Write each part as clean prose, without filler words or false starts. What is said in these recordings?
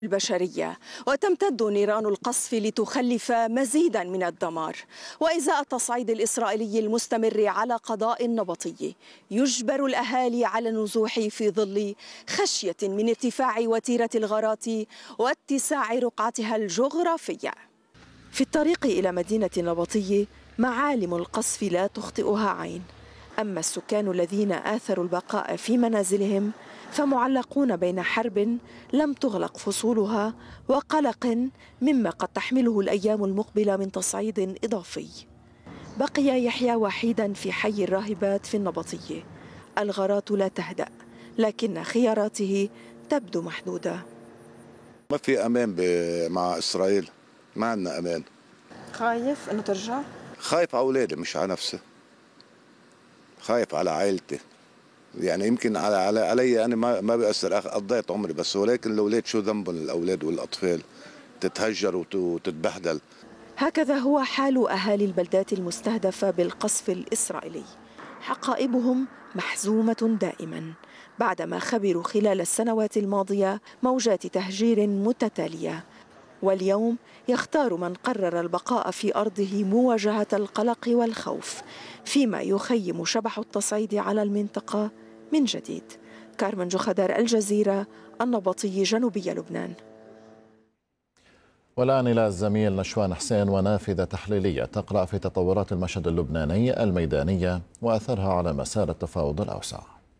البشرية، وتمتد نيران القصف لتخلف مزيدا من الدمار. وإزاء التصعيد الإسرائيلي المستمر على قضاء نبطي يجبر الأهالي على النزوح في ظل خشية من ارتفاع وتيرة الغارات واتساع رقعتها الجغرافية. في الطريق إلى مدينة النبطي معالم القصف لا تخطئها عين، أما السكان الذين آثروا البقاء في منازلهم فمعلقون بين حرب لم تغلق فصولها وقلق مما قد تحمله الأيام المقبلة من تصعيد إضافي. بقي يحيى وحيدا في حي الراهبات في النبطي. الغارات لا تهدأ، لكن خياراته تبدو محدودة. ما في أمان مع إسرائيل، ما عندنا أمان. خايف أنه ترجع؟ خايف على أولادي مش على نفسي، خايف على عائلتي. يعني يمكن علي أنا ما بيأثر، قضيت عمري بس، ولكن الأولاد شو ذنبهم؟ الأولاد والأطفال تتهجر وتتبهدل. هكذا هو حال أهالي البلدات المستهدفة بالقصف الإسرائيلي. حقائبهم محزومة دائما بعدما خبروا خلال السنوات الماضية موجات تهجير متتالية، واليوم يختار من قرر البقاء في أرضه مواجهة القلق والخوف، فيما يخيم شبح التصعيد على المنطقة من جديد. كارمن جخدر، الجزيرة، النبطي، جنوبي لبنان. والآن إلى الزميل نشوان حسين ونافذة تحليلية تقرأ في تطورات المشهد اللبناني الميدانية وأثرها على مسار التفاوض الأوسع.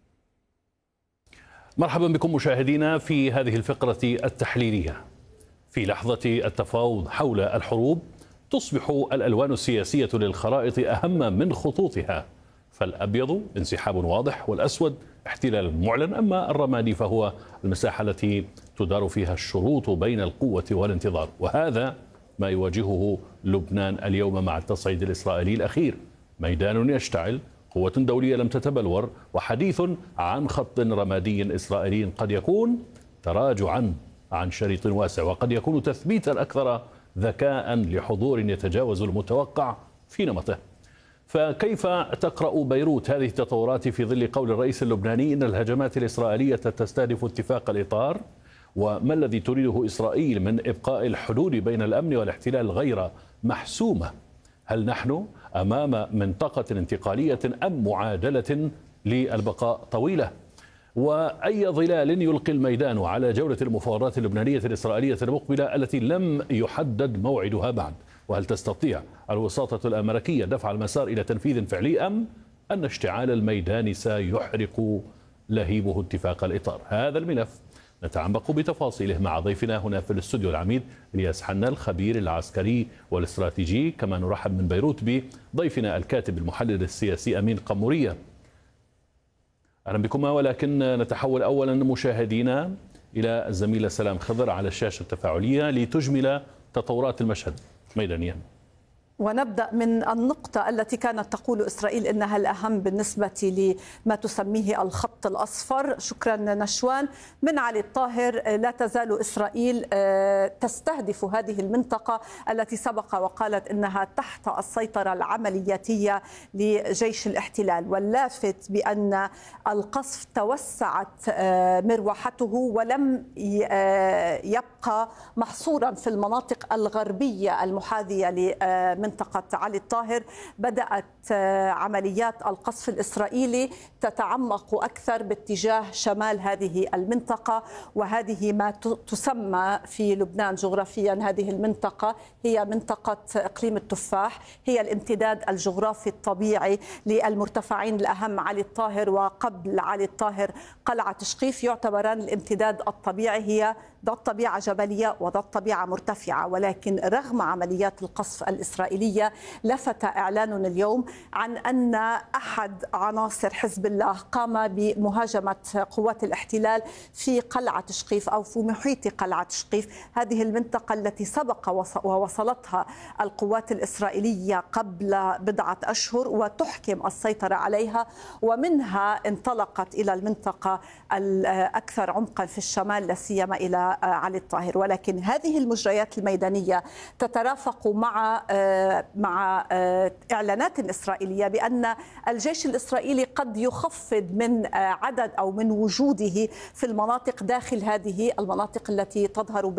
مرحبا بكم مشاهدينا في هذه الفقرة التحليلية. في لحظة التفاوض حول الحروب تصبح الألوان السياسية للخرائط أهم من خطوطها، فالأبيض انسحاب واضح والأسود احتلال معلن، أما الرمادي فهو المساحة التي تدار فيها الشروط بين القوة والانتظار. وهذا ما يواجهه لبنان اليوم مع التصعيد الإسرائيلي الأخير، ميدان يشتعل، قوة دولية لم تتبلور، وحديث عن خط رمادي إسرائيلي قد يكون تراجعا عن شريط واسع، وقد يكون تثبيتا أكثر ذكاء لحضور يتجاوز المتوقع في نمطه. فكيف تقرأ بيروت هذه التطورات في ظل قول الرئيس اللبناني إن الهجمات الإسرائيلية تستهدف اتفاق الإطار؟ وما الذي تريده إسرائيل من إبقاء الحدود بين الأمن والاحتلال غير محسومة؟ هل نحن أمام منطقة انتقالية أم معادلة للبقاء طويلة؟ وأي ظلال يلقي الميدان على جولة المفاوضات اللبنانية الإسرائيلية المقبلة التي لم يحدد موعدها بعد؟ وهل تستطيع الوساطة الأمريكية دفع المسار إلى تنفيذ فعلي، أم أن اشتعال الميدان سيحرق لهيبه اتفاق الإطار؟ هذا الملف نتعمق بتفاصيله مع ضيفنا هنا في الاستوديو العميد إلياس حنا الخبير العسكري والاستراتيجي. كما نرحب من بيروت بضيفنا الكاتب المحلل السياسي أمين قمورية. أهلا بكما، ولكن نتحول أولا مشاهدينا إلى الزميلة سلام خضر على الشاشة التفاعلية لتجمل تطورات المشهد ميدانيا. ونبدأ من النقطة التي كانت تقول إسرائيل إنها الأهم بالنسبة لما تسميه الخط الأصفر. شكرا نشوان. من علي الطاهر، لا تزال إسرائيل تستهدف هذه المنطقة التي سبق وقالت إنها تحت السيطرة العملياتية لجيش الاحتلال، واللافت بأن القصف توسعت مروحته ولم يبقى محصورا في المناطق الغربية المحاذية لمنطقة علي الطاهر. بدأت عمليات القصف الإسرائيلي تتعمق أكثر باتجاه شمال هذه المنطقة، وهذه ما تسمى في لبنان جغرافيا، هذه المنطقة هي منطقة إقليم التفاح، هي الامتداد الجغرافي الطبيعي للمرتفعين الأهم علي الطاهر، وقبل علي الطاهر قلعة شقيف، يعتبران الامتداد الطبيعي، هي ذات طبيعة جبلية وذات طبيعة مرتفعة. ولكن رغم عمليات القصف الإسرائيلية لفت إعلان اليوم عن أن أحد عناصر حزب الله قام بمهاجمة قوات الاحتلال في قلعة شقيف أو في محيط قلعة شقيف، هذه المنطقة التي سبق ووصلتها القوات الإسرائيلية قبل بضعة أشهر وتحكم السيطرة عليها، ومنها انطلقت إلى المنطقة الأكثر عمقا في الشمال لا سيما إلى علي الطاهر. ولكن هذه المجريات الميدانية تترافق مع إعلانات إسرائيلية بأن الجيش الإسرائيلي قد يخفض من عدد أو من وجوده في المناطق داخل هذه المناطق التي تظهر